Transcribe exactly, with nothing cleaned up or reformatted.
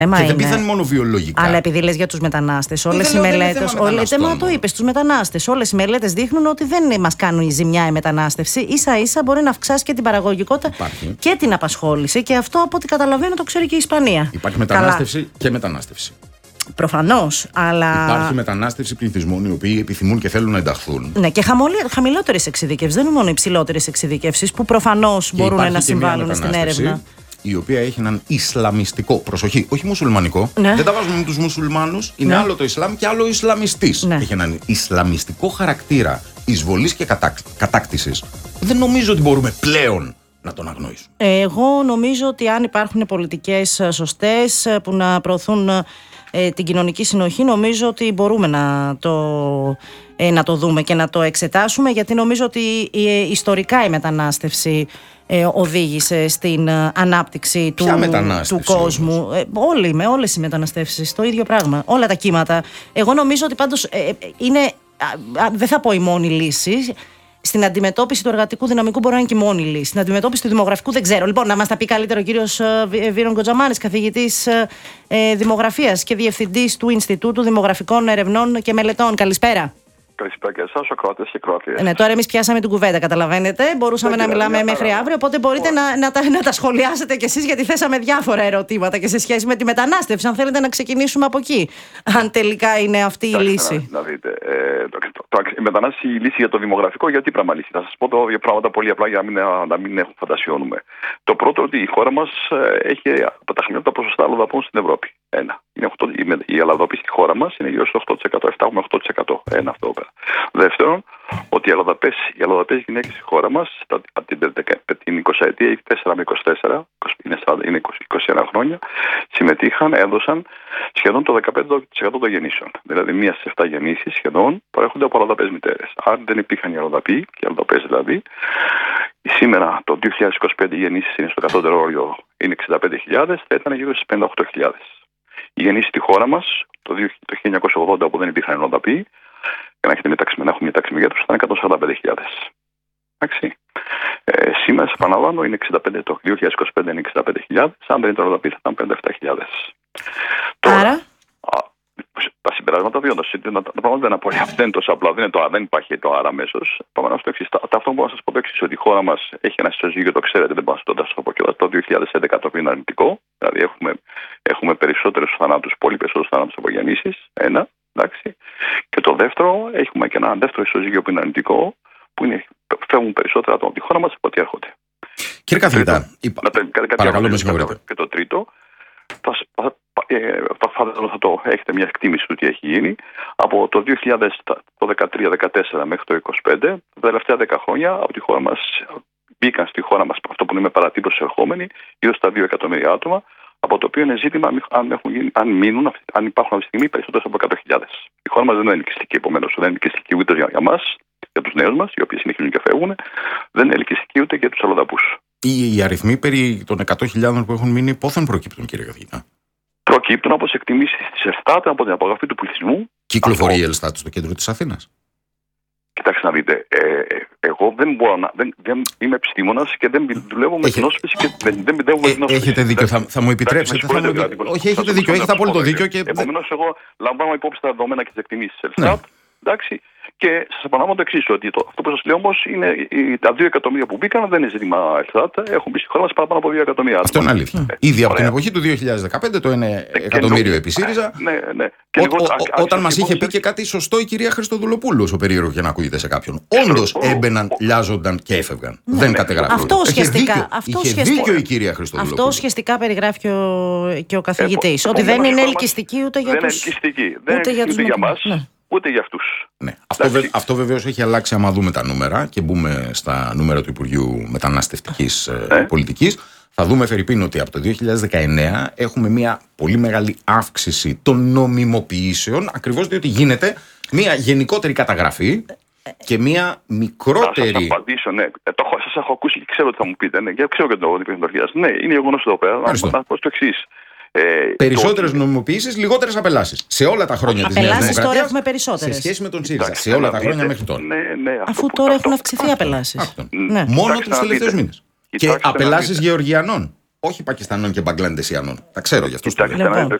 Και δεν πήθανε μόνο βιολογικά. Αλλά επειδή λες για τους μετανάστες, όλες οι μελέτες. Μα το είπες, τους μετανάστες. Όλες οι μελέτες δείχνουν ότι δεν μας κάνουν η ζημιά η μετανάστευση. Ίσα-ίσα μπορεί να αυξάσει και την παραγωγικότητα Υπάρχει. και την απασχόληση. Και αυτό, από ό,τι καταλαβαίνω, το ξέρει και η Ισπανία. Υπάρχει μετανάστευση Καλά. και μετανάστευση. Προφανώς, αλλά. Υπάρχει μετανάστευση πληθυσμών οι οποίοι επιθυμούν και θέλουν να ενταχθούν. Ναι, και χαμηλότερες εξειδικεύσεις. Δεν είναι μόνο υψηλότερες εξειδικεύσεις που προφανώς μπορούν να συμβάλλουν στην έρευνα. Η οποία έχει έναν ισλαμιστικό, προσοχή, όχι μουσουλμανικό. Ναι. Δεν τα βάζουμε με τους μουσουλμάνους. Είναι ναι. άλλο το Ισλάμ και άλλο ο Ισλαμιστής. Ναι. Έχει έναν ισλαμιστικό χαρακτήρα εισβολής και κατάκτησης. Δεν νομίζω ότι μπορούμε πλέον να τον αγνοήσουμε. Εγώ νομίζω ότι αν υπάρχουν πολιτικές σωστές που να προωθούν ε, την κοινωνική συνοχή, νομίζω ότι μπορούμε να το, ε, να το δούμε και να το εξετάσουμε, γιατί νομίζω ότι ε, ιστορικά η μετανάστευση ε, οδήγησε στην ε, ανάπτυξη του, του κόσμου. Ε, όλοι, με όλες οι μεταναστεύσεις, το ίδιο πράγμα. Όλα τα κύματα. Εγώ νομίζω ότι πάντως ε, είναι, α, α, δεν θα πω η μόνη λύση. Στην αντιμετώπιση του εργατικού δυναμικού μπορεί να είναι και η μόνη λύση. Στην αντιμετώπιση του δημογραφικού δεν ξέρω. Λοιπόν, να μας τα πει καλύτερο ο κύριος Βίρον Κοτζαμάνης, καθηγητής ε, δημογραφίας και διευθυντής του Ινστιτούτου Δημογραφικών Ερευνών και Μελετών. Καλησπέρα. Καλησπέρα και εσάς, ο Κροάτες και Κροάτριες. Ναι, τώρα εμείς πιάσαμε την κουβέντα, καταλαβαίνετε. Μπορούσαμε να μιλάμε μια μέχρι αύριο, οπότε μπορείτε να, να, τα, να τα σχολιάσετε κι εσείς, γιατί θέσαμε διάφορα ερωτήματα και σε σχέση με τη μετανάστευση. Αν θέλετε να ξεκινήσουμε από εκεί, αν τελικά είναι αυτή η λύση. Να, να δείτε. Ε, το, το, η μετανάστευση η λύση για το δημογραφικό, γιατί πράγμα λύση. Θα σας πω δύο πράγματα πολύ απλά για να μην, να μην φαντασιώνουμε. Το πρώτο, ότι η χώρα μας έχει από τα χαμηλότερα ποσοστά αλλοδαπών στην Ευρώπη. Ένα. Είναι οκτώ, η αλλοδαπή στη χώρα μας είναι γύρω στο οκτώ τοις εκατό, επτά με οκτώ τοις εκατό. Ένα αυτό πέρα. Δεύτερον, ότι οι αλλοδαπές, οι αλλοδαπές γυναίκες στη χώρα μας από την εικοσαετία, τέσσερα με είκοσι τέσσερα, είναι, είναι είκοσι, είκοσι ένα χρόνια, συμμετείχαν, έδωσαν σχεδόν το δεκαπέντε τοις εκατό των γεννήσεων. Δηλαδή, μία στις εφτά γεννήσεις σχεδόν προέρχονται από αλλοδαπές μητέρες. Αν δεν υπήρχαν οι αλλοδαποί, και οι αλλοδαπές δηλαδή, σήμερα το δύο χιλιάδες είκοσι πέντε οι γεννήσεις είναι στο κατώτερο όριο, είναι εξήντα πέντε χιλιάδες, θα ήταν γύρω στις πενήντα οκτώ χιλιάδες. Οι γεννήσεις στη χώρα μας το χίλια εννιακόσια ογδόντα, που δεν υπήρχαν αλλοδαποί, για να έχετε μια τάξη, να έχουμε μια τάξη μεγέθους, ήταν εκατόν σαράντα πέντε χιλιάδες. Εντάξει. Ε, σήμερα, σας επαναλαμβάνω, είναι εξήντα πέντε, το δύο χιλιάδες είκοσι πέντε είναι εξήντα πέντε χιλιάδες, αν δεν ήταν αλλοδαποί θα ήταν πενήντα επτά χιλιάδες. Άρα. Α, τα συμπεράσματα βιώντα, τα πράγματα δεν είναι πολύ απλά, δεν είναι τόσο απλά, δεν, το, δεν υπάρχει το άρα αμέσως. Επομένως, το εξής. Αυτό μπορώ να σας πω το εξής, ότι η χώρα μας έχει ένα ισοζύγιο, το ξέρετε, δεν μπορώ να σας το πω κιόλας, το δύο χιλιάδες έντεκα, το οποίο είναι αρνητικό. Δηλαδή, έχουμε, έχουμε περισσότερους θανάτους, πολύ περισσότερους θανάτους από γεννήσεις. Ένα. Εντάξει. Και το δεύτερο, έχουμε και ένα δεύτερο ισοζύγιο που είναι αρνητικό, που είναι, φεύγουν περισσότερα άτομα από τη χώρα μας από ό,τι έρχονται. Κύριε καθηγητά, παρακαλώ με συγχωρείτε. Και το τρίτο, θα, θα, θα, θα το έχετε μια εκτίμηση του τι έχει γίνει. Από το δύο χιλιάδες δεκατρία δεκατέσσερα μέχρι το είκοσι πέντε, τα τελευταία δέκα χρόνια από τη χώρα μας, μπήκαν στη χώρα μας, αυτό που είναι με παρατύπωση ερχόμενοι, γύρω στα δύο εκατομμύρια άτομα, από το οποίο είναι ζήτημα αν, έχουν γίνει, αν μείνουν, αν υπάρχουν αυτή τη στιγμή περισσότερες από εκατό χιλιάδες. Η χώρα μας δεν είναι ελκυστική, επομένως δεν είναι ελκυστική ούτε για εμάς, για τους νέους μας, οι οποίοι συνεχίζουν και φεύγουν, δεν είναι ελκυστική ούτε για τους αλλοδαπούς. Οι, οι αριθμοί περί των εκατό χιλιάδων που έχουν μείνει, πόθεν προκύπτουν, κύριε καθηγητά? Προκύπτουν από τις εκτιμήσεις της Ελστάτ, από την απογραφή του πληθυσμού. Κυκλοφορεί η Ελστάτ στο κέντρο της Αθήνας? Κοιτάξτε να δείτε, ε, εγώ δεν μπορώ να. Δεν, δεν είμαι επιστήμονας και δεν δουλεύω με την όσπιση και δεν, δεν πιστεύω με την όσπιση. Έχετε δίκιο, θα, θα μου επιτρέψετε. Θα μου... Δηλαδή, όχι, έχετε δίκιο, έχετε απόλυτο δίκιο. Και... Επομένως, εγώ λαμβάνω υπόψη τα δεδομένα και τις εκτιμήσεις της Ελστάτ. Ναι. Εντάξει. Και σας επαναλαμβάνω το εξής, ότι το, αυτό που σας λέω όμως είναι τα δύο εκατομμύρια που μπήκαν δεν είναι ζήτημα Ελστάτ. Έχουν μπει στη χώρα μας παραπάνω από δύο εκατομμύρια. Αυτό είναι αλήθεια. Ε, Ήδη από την εποχή του δύο χιλιάδες δεκαπέντε το ένα εκατομμύριο επί ΣΥΡΙΖΑ. Ναι, ναι. Όταν μας είχε πει και κάτι σωστό η κυρία Χριστοδουλοπούλου, όσο περίεργο και να ακούγεται σε κάποιον. Όντως έμπαιναν, λιάζονταν και έφευγαν. Δεν κατεγράφει. Αυτό ουσιαστικά. Είχε δίκιο η κυρία Χριστοδουλοπούλου. Αυτό ουσιαστικά περιγράφει και ο καθηγητής. Ότι δεν είναι ελκυστική ούτε για τους. Ούτε για μας. Ούτε για αυτούς. Ναι. Αυτό, βε, αυτό βεβαίως έχει αλλάξει άμα δούμε τα νούμερα και μπούμε στα νούμερα του Υπουργείου Μεταναστευτικής ε. Πολιτικής. Θα δούμε, φερειπίν, ότι από το δύο χιλιάδες δεκαεννέα έχουμε μια πολύ μεγάλη αύξηση των νομιμοποιήσεων, ακριβώς διότι γίνεται μια γενικότερη καταγραφή και μια μικρότερη. Θα σας απαντήσω, ναι. Ε, το, σας έχω ακούσει και ξέρω τι θα μου πείτε. Ναι, και ξέρω και το ότι ναι, είναι γεγονός εδώ πέρα. Να πω το εξής. Ε, περισσότερες το... νομιμοποιήσεις, λιγότερες απελάσεις. Σε όλα τα χρόνια της Νέας Δημοκρατίας. Τώρα έχουμε περισσότερες. Σε σχέση με τον ΣΥΡΙΖΑ. Σε όλα τα χρόνια μέχρι τώρα. Ναι, ναι, αυτό Αφού τώρα έχουν αυξηθεί απελάσεις. Ναι. Μόνο τους τελευταίους μήνες. Και απελάσεις Γεωργιανών. Όχι Πακιστανών και Μπαγκλαντεσιανών. Τα ξέρω γι' αυτό. Κοιτάξτε, να,